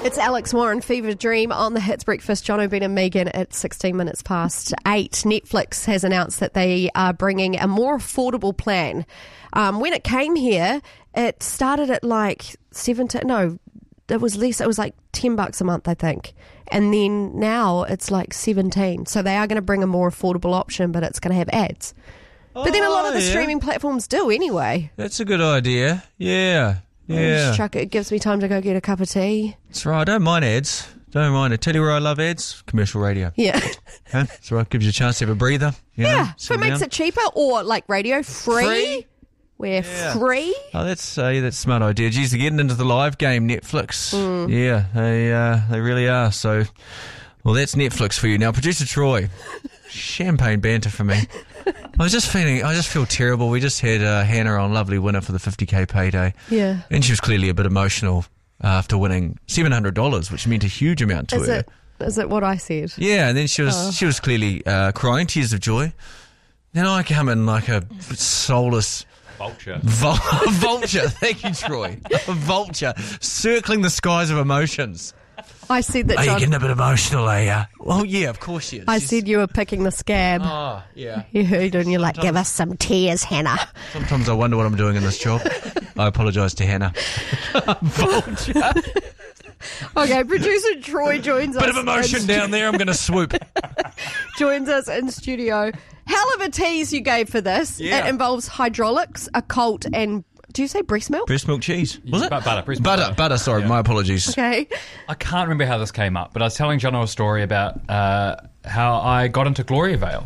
It's Alex Warren, Fever Dream on the Hits Breakfast. John O'Brien and Megan at 16 minutes past 8. Netflix has announced that they are bringing a more affordable plan. When it came here, it started at like it was less. It was like $10 a month, I think. And then now it's like 17. So they are going to bring a more affordable option, but it's going to have ads. But then a lot of the streaming platforms do anyway. That's a good idea. Yeah. Just chuck it gives me time to go get a cup of tea. That's right. I don't mind ads. Don't mind it. Tell you where I love ads? Commercial radio. Yeah. Huh? That's right. Gives you a chance to have a breather. If it makes it cheaper, or like radio free. We're free. Oh, that's a smart idea. Geez, they're getting into the live game, Netflix. Yeah, they really are. So, well, that's Netflix for you. Now, producer Troy, champagne banter for me. I just feel terrible. We just had Hannah on, lovely winner for the 50k payday. Yeah. And she was clearly a bit emotional after winning $700, which meant a huge amount to her. Is it what I said? Yeah, and then she was clearly crying, tears of joy. Then I come in like a soulless vulture. Vulture, thank you, Troy. A vulture circling the skies of emotions. I said that. Are John, you getting a bit emotional, are you? Well, yeah, of course she is. I said you were picking the scab. Oh, yeah. You heard and you're like, give us some tears, Hannah. Sometimes I wonder what I'm doing in this job. I apologise to Hannah. Vulture. Okay, producer Troy joins us. Bit of emotion down there, I'm going to swoop. Joins us in studio. Hell of a tease you gave for this. Yeah. It involves hydraulics, a cult, and do you say breast milk? Breast milk cheese. Was it? Butter. Sorry, Yeah. my apologies. Okay. I can't remember how this came up, but I was telling Jono a story about how I got into Gloria Vale.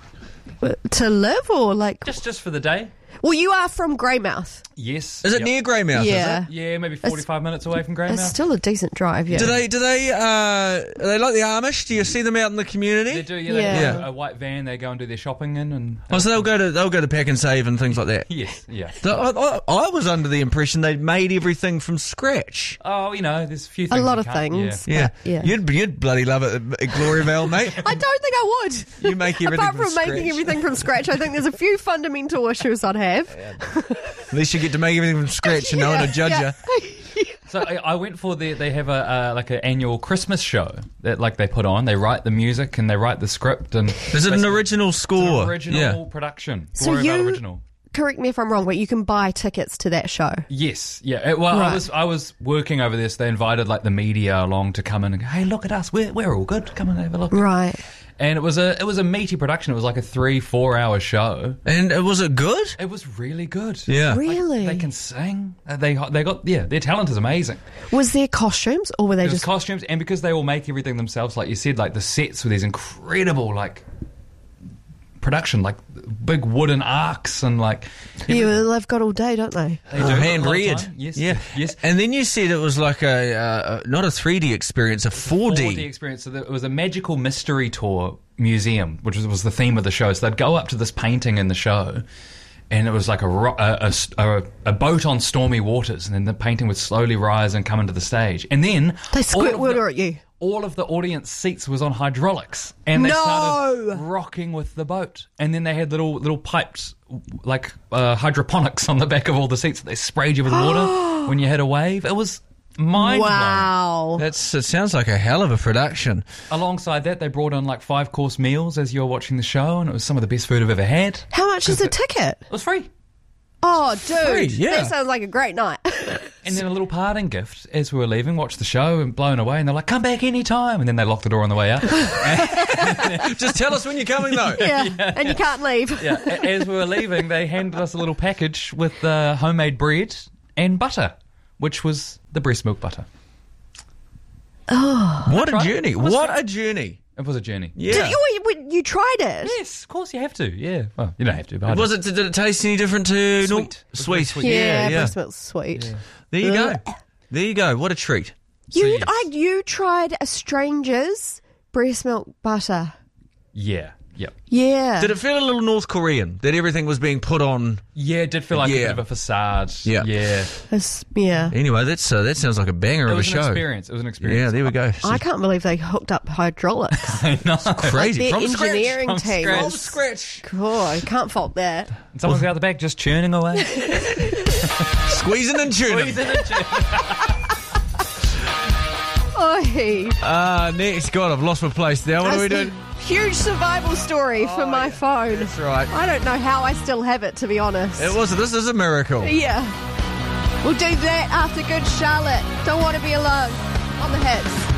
To live or like... Just for the day. Well, you are from Greymouth. Yes. Is it near Greymouth? Yeah. Is it? Yeah, maybe 45 minutes away from Greymouth. It's still a decent drive, yeah. Do they are they like the Amish? Do you see them out in the community? They do, yeah. Yeah. They have a white van. They go and do their shopping in, and So they'll go to Pack and Save and things like that. yes, yeah. So I was under the impression they'd made everything from scratch. Oh, there's a few A things. lot you of can't- things. Yeah. But, yeah. You'd bloody love it at Glory Vale, mate. I don't think I would. You make everything Apart from from making scratch. everything from scratch, I think there's a few fundamental issues I'd have. At least you get to make everything from scratch and no one to judge you. So I went for they have an annual Christmas show that they put on. They write the music and they write the script. And Is it an original score? An original production. So Gloria Vale you- original. Correct me if I'm wrong, but you can buy tickets to that show. Yes, yeah. Well, Right. I was working over this. They invited the media along to come in and go, hey, look at us. We're all good. Come and have a look. Right. And it was a meaty production. It was like a 3-4 hour show. And was it good? It was really good. Yeah. Really? They can sing. They got their talent is amazing. Was there costumes or were they There's just... costumes, and because they all make everything themselves, like you said, the sets with these incredible production, big wooden arcs and Yeah, they've got all day, don't they? they do Hand a lot of reared. time. Yes, Yeah. yes. And then you said it was like not a 3D experience, a 4D. 4D experience. So it was a magical mystery tour museum, which was the theme of the show. So they'd go up to this painting in the show, and it was like a boat on stormy waters, and then the painting would slowly rise and come into the stage, and then They squirt all of water at you. All of the audience seats was on hydraulics, and they started rocking with the boat. And then they had little pipes, hydroponics on the back of all the seats that they sprayed you with water when you hit a wave. It was mind blowing. Wow. It sounds like a hell of a production. Alongside that, they brought on 5-course meals as you were watching the show, and it was some of the best food I've ever had. How much is a ticket? It was free. Oh, dude. Free, yeah. That sounds like a great night. And then a little parting gift as we were leaving, watched the show and blown away, and they're like, come back any time. And then they locked the door on the way out. Just tell us when you're coming, though. Yeah. And you can't leave. Yeah, as we were leaving, they handed us a little package with homemade bread and butter, which was the breast milk butter. What a Right. journey. What a journey. It was a journey. Yeah. You tried it? Yes, of course you have to. Yeah. Well, you don't have to, but I Was did. did it taste any different to... Sweet. No, It was very sweet. sweet. Yeah, Yeah. breast milk's sweet. There you go. There you go. What a treat. You tried a stranger's breast milk butter. Yeah. Yep. Yeah. Did it feel a little North Korean, that everything was being put on? Yeah, it did feel like a bit of a facade. Yeah. Yeah. Yeah. Anyway, that sounds like a banger It of a was an show. experience. It was an experience. Yeah, there we go. I can't believe they hooked up hydraulics. I know. Crazy. Their From scratch. engineering From team. scratch. From scratch. Cool, I can't fault that. And someone's out the back just churning away. Squeezing and tuning. story. Next, God, I've lost my place now. What are we doing? Huge survival story for my phone. That's right. I don't know how I still have it, to be honest. This is a miracle. Yeah. We'll do that after Good Charlotte. Don't want to be alone on the hits.